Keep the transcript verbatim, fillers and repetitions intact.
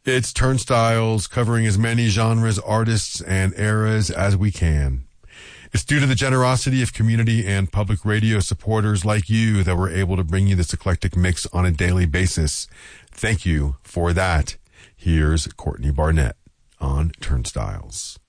It's Turnstiles, covering as many genres, artists, and eras as we can. It's due to the generosity of community and public radio supporters like you that we're able to bring you this eclectic mix on a daily basis. Thank you for that. Here's Courtney Barnett on Turnstiles.